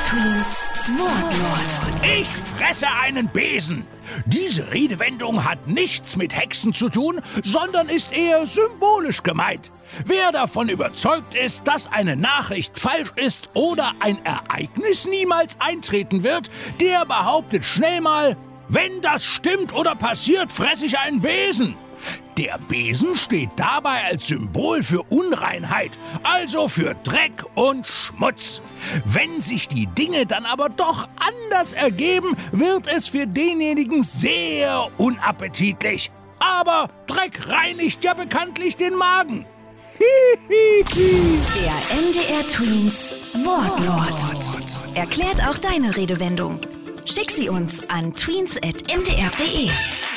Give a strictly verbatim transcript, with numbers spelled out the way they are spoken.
Twins Wortlaut. Ich fresse einen Besen. Diese Redewendung hat nichts mit Hexen zu tun, sondern ist eher symbolisch gemeint. Wer davon überzeugt ist, dass eine Nachricht falsch ist oder ein Ereignis niemals eintreten wird, der behauptet schnell mal, wenn das stimmt oder passiert, fresse ich einen Besen. Der Besen steht dabei als Symbol für Unreinheit, also für Dreck und Schmutz. Wenn sich die Dinge dann aber doch anders ergeben, wird es für denjenigen sehr unappetitlich. Aber Dreck reinigt ja bekanntlich den Magen. Der M D R Twins Wortlaut. Erklärt auch deine Redewendung. Schick sie uns an tweens at m d r punkt d e.